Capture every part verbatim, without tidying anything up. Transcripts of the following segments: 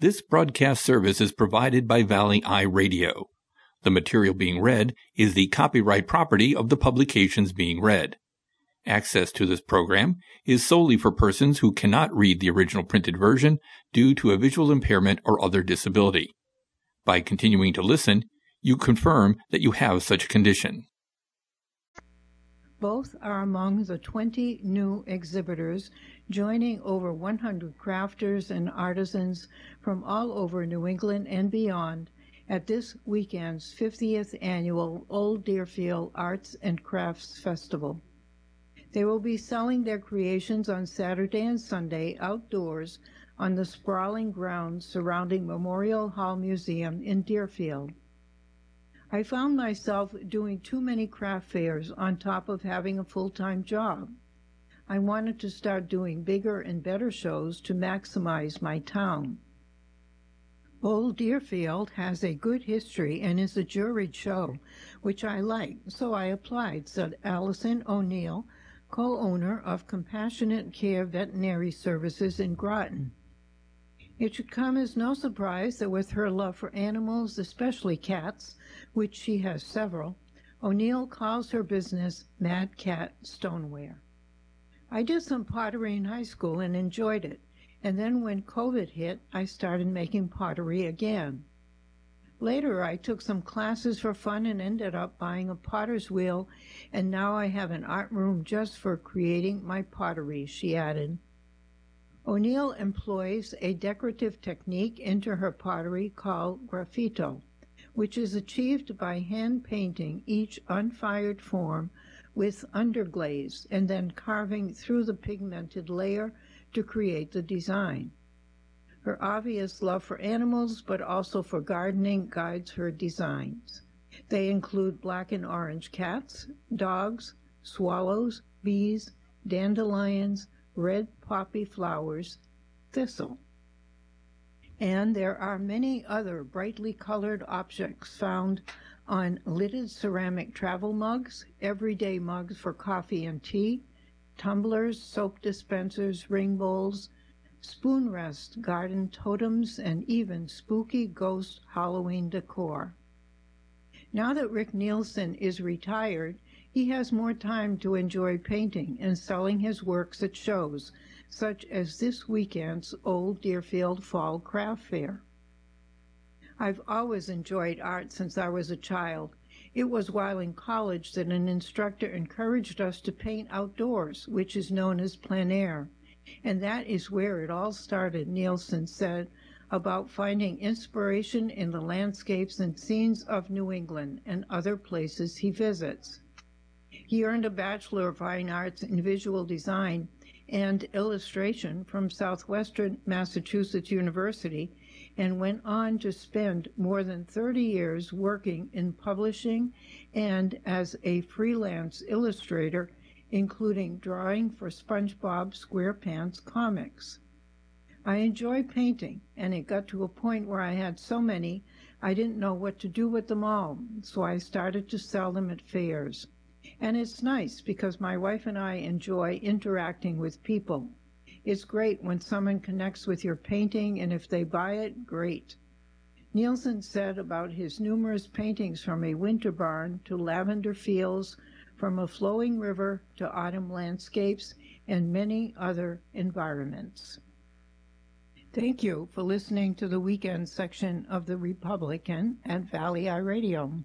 This broadcast service is provided by Valley Eye Radio. The material being read is the copyright property of the publications being read. Access to this program is solely for persons who cannot read the original printed version due to a visual impairment or other disability. By continuing to listen, you confirm that you have such a condition. Both are among the twenty new exhibitors, joining over one hundred crafters and artisans from all over New England and beyond at this weekend's fiftieth Annual Old Deerfield Arts and Crafts Festival. They will be selling their creations on Saturday and Sunday outdoors on the sprawling grounds surrounding Memorial Hall Museum in Deerfield. I found myself doing too many craft fairs on top of having a full-time job. I wanted to start doing bigger and better shows to maximize my town. Old Deerfield has a good history and is a juried show, which I like, so I applied, said Allison O'Neill, co-owner of Compassionate Care Veterinary Services in Groton. It should come as no surprise that with her love for animals, especially cats, which she has several, O'Neill calls her business Mad Cat Stoneware. I did some pottery in high school and enjoyed it, and then when COVID hit, I started making pottery again. Later, I took some classes for fun and ended up buying a potter's wheel, and now I have an art room just for creating my pottery, she added. O'Neill employs a decorative technique into her pottery called graffito, which is achieved by hand painting each unfired form with underglaze and then carving through the pigmented layer to create the design. Her obvious love for animals, but also for gardening, guides her designs. They include black and orange cats, dogs, swallows, bees, dandelions, red poppy flowers, thistle. And there are many other brightly colored objects found on lidded ceramic travel mugs, everyday mugs for coffee and tea, tumblers, soap dispensers, ring bowls, spoon rest, garden totems, and even spooky ghost Halloween decor. Now that Rick Nielsen is retired, he has more time to enjoy painting and selling his works at shows, such as this weekend's Old Deerfield Fall Craft Fair. I've always enjoyed art since I was a child. It was while in college that an instructor encouraged us to paint outdoors, which is known as plein air. And that is where it all started, Nielsen said, about finding inspiration in the landscapes and scenes of New England and other places he visits. He earned a Bachelor of Fine Arts in Visual Design and Illustration from Southwestern Massachusetts University and went on to spend more than thirty years working in publishing and as a freelance illustrator, including drawing for SpongeBob SquarePants comics. I enjoy painting, and it got to a point where I had so many I didn't know what to do with them all, so I started to sell them at fairs. And it's nice because my wife and I enjoy interacting with people. It's great when someone connects with your painting, and if they buy it, great. Nielsen said about his numerous paintings from a winter barn to lavender fields, from a flowing river to autumn landscapes, and many other environments. Thank you for listening to the weekend section of The Republican at Valley Eye Radio.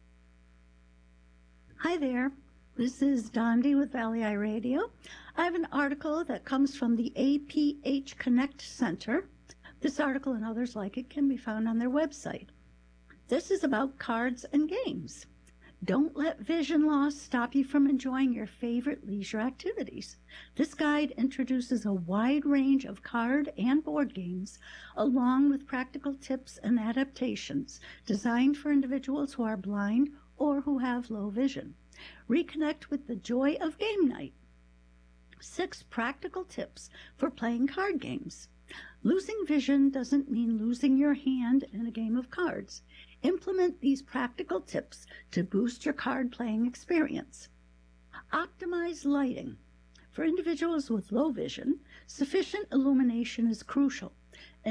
Hi there, this is Dondi with Valley Eye Radio. I have an article that comes from the A P H Connect Center. This article and others like it can be found on their website. This is about cards and games. Don't let vision loss stop you from enjoying your favorite leisure activities. This guide introduces a wide range of card and board games, along with practical tips and adaptations designed for individuals who are blind or who have low vision. Reconnect with the joy of game night. Six practical tips for playing card games. Losing vision doesn't mean losing your hand in a game of cards. Implement these practical tips to boost your card playing experience. Optimize lighting. For individuals with low vision, sufficient illumination is crucial.